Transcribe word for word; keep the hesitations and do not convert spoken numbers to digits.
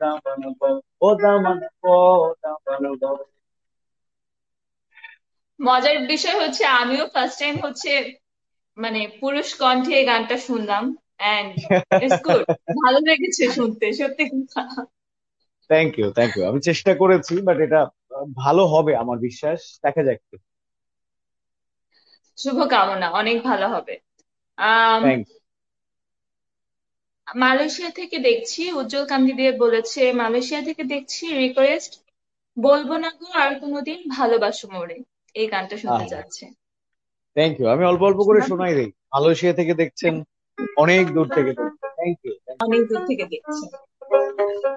মজার বিষয় হচ্ছে আমিও ফার্স্ট টাইম হচ্ছে মানে পুরুষ কণ্ঠে এই গানটা শুনলাম, এন্ড ইটস গুড, ভালো লেগেছে শুনতে সত্যি কথা। Thank you, thank you. আমি চেষ্টা করেছি, বাট এটা আহ, ভালো হবে আমার বিশ্বাস। দেখা যাক। শুভকামনা, অনেক ভালো হবে। আম থ্যাংক। মালয়েশিয়া থেকে দেখছি উজ্জ্বল কান্তি দিয়ে বলেছে, মালয়েশিয়া থেকে দেখছি রিকোয়েস্ট, বলবো না গো আর কোনোদিন ভালোবাসো মোরে, এই গানটা শুনতে চাচ্ছে। Thank you. আমি অল্প অল্প করে শোনা শোনাই দিই। মালয়েশিয়া থেকে দেখছেন, অনেক দূর থেকে দেখছেন। Thank you. অনেক দূর থেকে দেখছে।